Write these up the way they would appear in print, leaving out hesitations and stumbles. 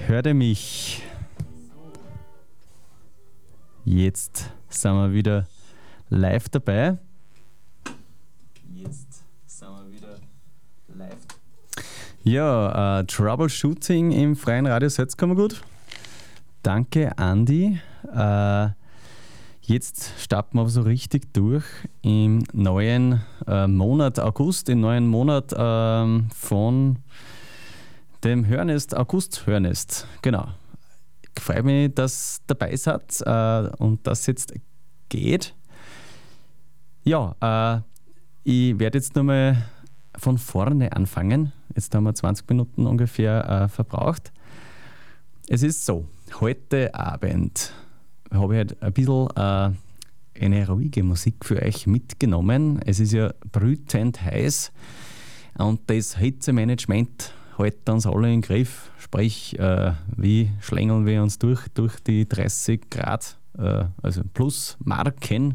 Hört ihr mich? Jetzt sind wir wieder live dabei. Ja, Troubleshooting im freien Radio Setz kann man gut. Danke, Andi. Jetzt starten wir aber so richtig durch im neuen Monat August, im neuen Monat von dem Hörnest, August Hörnest. Genau. Ich freue mich, dass ihr dabei seid und das jetzt geht. Ja, ich werde jetzt nochmal von vorne anfangen. Jetzt haben wir 20 Minuten ungefähr verbraucht. Es ist so, heute Abend habe ich halt ein bisschen eine ruhige Musik für euch mitgenommen. Es ist ja brütend heiß und das Hitzemanagement hält uns alle in den Griff. Sprich, wie schlängeln wir uns durch die 30 Grad, also plus Marken.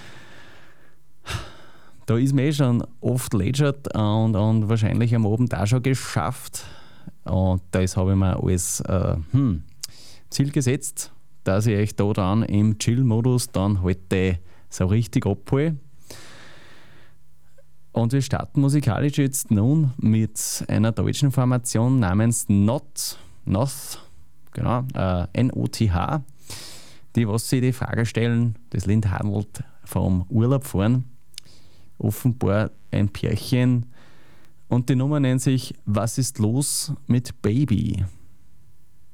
Da ist mir schon oft lädert und wahrscheinlich am Abend auch schon geschafft. Und das habe ich mir als Ziel gesetzt, dass ich euch da dann im Chill-Modus dann heute so richtig abhole. Und wir starten musikalisch jetzt nun mit einer deutschen Formation namens Noth, genau, N-O-T-H, die was sich die Frage stellen, das Lied handelt vom Urlaub fahren, offenbar ein Pärchen und die Nummer nennt sich Was ist los mit Baby?